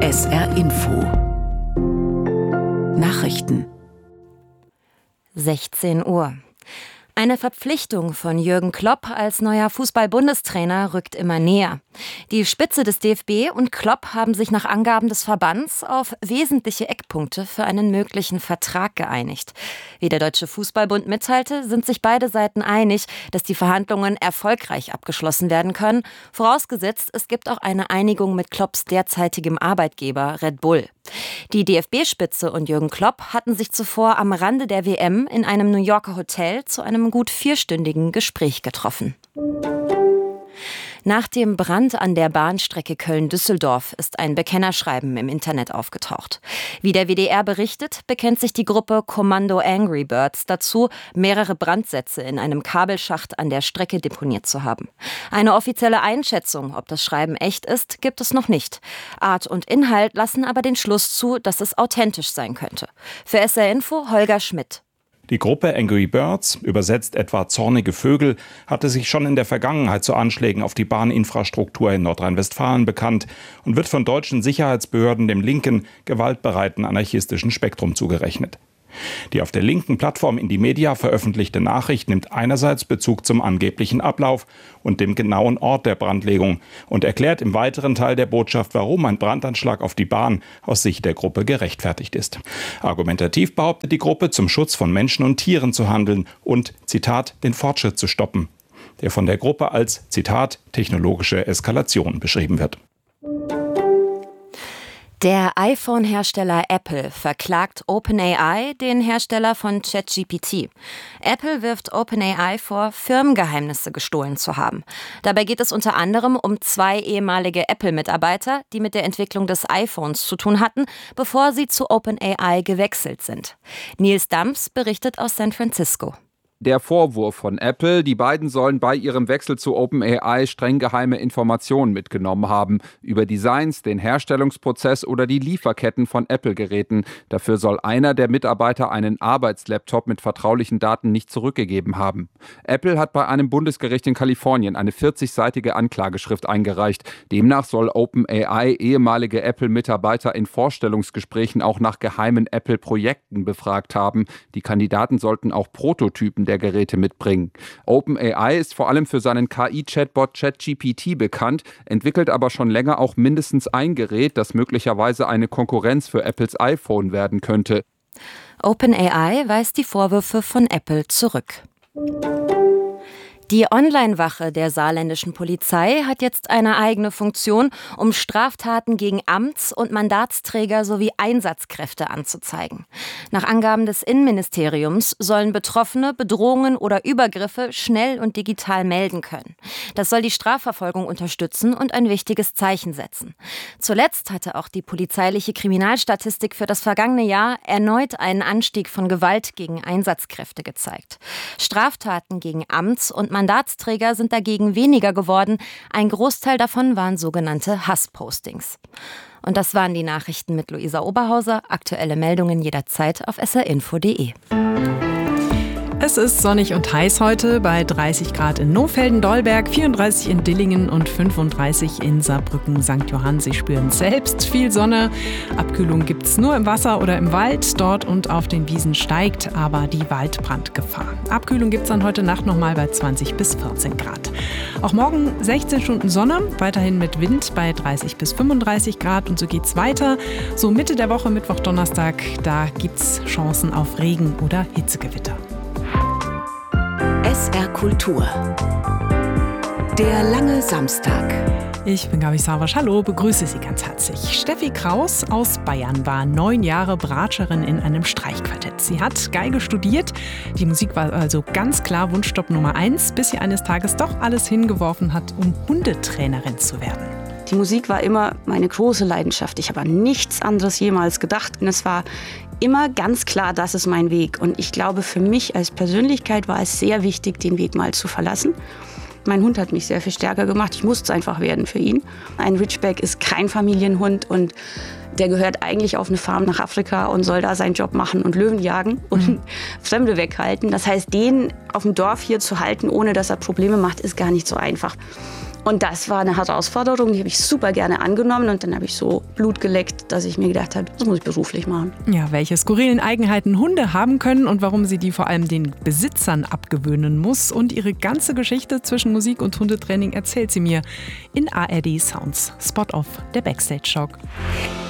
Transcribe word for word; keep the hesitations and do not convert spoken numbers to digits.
S R Info Nachrichten sechzehn Uhr. Eine Verpflichtung von Jürgen Klopp als neuer Fußball-Bundestrainer rückt immer näher. Die Spitze des D F B und Klopp haben sich nach Angaben des Verbands auf wesentliche Eckpunkte für einen möglichen Vertrag geeinigt. Wie der Deutsche Fußballbund mitteilte, sind sich beide Seiten einig, dass die Verhandlungen erfolgreich abgeschlossen werden können, vorausgesetzt, es gibt auch eine Einigung mit Klopps derzeitigem Arbeitgeber Red Bull. Die D F B-Spitze und Jürgen Klopp hatten sich zuvor am Rande der W M in einem New Yorker Hotel zu einem gut vierstündigen Gespräch getroffen. Nach dem Brand an der Bahnstrecke Köln-Düsseldorf ist ein Bekennerschreiben im Internet aufgetaucht. Wie der W D R berichtet, bekennt sich die Gruppe Kommando Angry Birds dazu, mehrere Brandsätze in einem Kabelschacht an der Strecke deponiert zu haben. Eine offizielle Einschätzung, ob das Schreiben echt ist, gibt es noch nicht. Art und Inhalt lassen aber den Schluss zu, dass es authentisch sein könnte. Für S R Info Holger Schmidt. Die Gruppe Angry Birds, übersetzt etwa zornige Vögel, hatte sich schon in der Vergangenheit zu Anschlägen auf die Bahninfrastruktur in Nordrhein-Westfalen bekannt und wird von deutschen Sicherheitsbehörden dem linken, gewaltbereiten anarchistischen Spektrum zugerechnet. Die auf der linken Plattform Indymedia veröffentlichte Nachricht nimmt einerseits Bezug zum angeblichen Ablauf und dem genauen Ort der Brandlegung und erklärt im weiteren Teil der Botschaft, warum ein Brandanschlag auf die Bahn aus Sicht der Gruppe gerechtfertigt ist. Argumentativ behauptet die Gruppe, zum Schutz von Menschen und Tieren zu handeln und, Zitat, den Fortschritt zu stoppen, der von der Gruppe als, Zitat, technologische Eskalation beschrieben wird. Der iPhone-Hersteller Apple verklagt OpenAI, den Hersteller von ChatGPT. Apple wirft OpenAI vor, Firmengeheimnisse gestohlen zu haben. Dabei geht es unter anderem um zwei ehemalige Apple-Mitarbeiter, die mit der Entwicklung des iPhones zu tun hatten, bevor sie zu OpenAI gewechselt sind. Nils Damps berichtet aus San Francisco. Der Vorwurf von Apple, die beiden sollen bei ihrem Wechsel zu OpenAI streng geheime Informationen mitgenommen haben. Über Designs, den Herstellungsprozess oder die Lieferketten von Apple-Geräten. Dafür soll einer der Mitarbeiter einen Arbeitslaptop mit vertraulichen Daten nicht zurückgegeben haben. Apple hat bei einem Bundesgericht in Kalifornien eine vierzigseitige Anklageschrift eingereicht. Demnach soll OpenAI ehemalige Apple-Mitarbeiter in Vorstellungsgesprächen auch nach geheimen Apple-Projekten befragt haben. Die Kandidaten sollten auch Prototypen der Geräte mitbringen. OpenAI ist vor allem für seinen K I-Chatbot ChatGPT bekannt, entwickelt aber schon länger auch mindestens ein Gerät, das möglicherweise eine Konkurrenz für Apples iPhone werden könnte. OpenAI weist die Vorwürfe von Apple zurück. Die Online-Wache der saarländischen Polizei hat jetzt eine eigene Funktion, um Straftaten gegen Amts- und Mandatsträger sowie Einsatzkräfte anzuzeigen. Nach Angaben des Innenministeriums sollen Betroffene Bedrohungen oder Übergriffe schnell und digital melden können. Das soll die Strafverfolgung unterstützen und ein wichtiges Zeichen setzen. Zuletzt hatte auch die polizeiliche Kriminalstatistik für das vergangene Jahr erneut einen Anstieg von Gewalt gegen Einsatzkräfte gezeigt. Straftaten gegen Amts- und Mandatsträger sind dagegen weniger geworden. Ein Großteil davon waren sogenannte Hasspostings. Und das waren die Nachrichten mit Luisa Oberhauser. Aktuelle Meldungen jederzeit auf s r info punkt d e. Es ist sonnig und heiß heute bei dreißig Grad in Nohfelden-Dolberg, vierunddreißig in Dillingen und fünfunddreißig in Saarbrücken Sankt Johann. Sie spüren selbst viel Sonne. Abkühlung gibt es nur im Wasser oder im Wald. Dort und auf den Wiesen steigt aber die Waldbrandgefahr. Abkühlung gibt es dann heute Nacht nochmal bei zwanzig bis vierzehn Grad. Auch morgen sechzehn Stunden Sonne, weiterhin mit Wind bei dreißig bis fünfunddreißig Grad. Und so geht's weiter. So Mitte der Woche, Mittwoch, Donnerstag, da gibt's Chancen auf Regen oder Hitzegewitter. S R Kultur. Der lange Samstag. Ich bin Gabi Savasch, hallo, begrüße Sie ganz herzlich. Steffi Kraus aus Bayern war neun Jahre Bratscherin in einem Streichquartett. Sie hat Geige studiert, die Musik war also ganz klar Wunschstopp Nummer eins, bis sie eines Tages doch alles hingeworfen hat, um Hundetrainerin zu werden. Die Musik war immer meine große Leidenschaft. Ich habe an nichts anderes jemals gedacht. Und es war immer ganz klar, das ist mein Weg. Und ich glaube, für mich als Persönlichkeit war es sehr wichtig, den Weg mal zu verlassen. Mein Hund hat mich sehr viel stärker gemacht. Ich musste es einfach werden für ihn. Ein Ridgeback ist kein Familienhund und der gehört eigentlich auf eine Farm nach Afrika und soll da seinen Job machen und Löwen jagen und mhm. Fremde weghalten. Das heißt, den auf dem Dorf hier zu halten, ohne dass er Probleme macht, ist gar nicht so einfach. Und das war eine Herausforderung, die habe ich super gerne angenommen. Und dann habe ich so Blut geleckt, dass ich mir gedacht habe, das muss ich beruflich machen. Ja, welche skurrilen Eigenheiten Hunde haben können und warum sie die vor allem den Besitzern abgewöhnen muss. Und ihre ganze Geschichte zwischen Musik und Hundetraining erzählt sie mir in A R D Sounds. Spot-Off, der Backstage-Shock.